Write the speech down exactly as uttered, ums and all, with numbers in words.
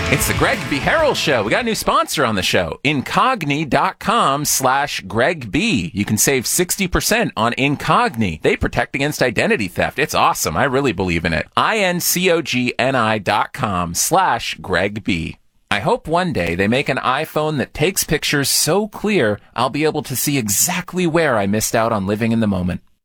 It's the Greg B. Harrell Show. We got a new sponsor on the show, Incogni.com slash Greg B. You can save sixty percent on Incogni. They protect against identity theft. It's awesome. I really believe in it. I-N-C-O-G-N-I dot com slash Greg B. I hope one day they make an iPhone that takes pictures so clear I'll be able to see exactly where I missed out on living in the moment.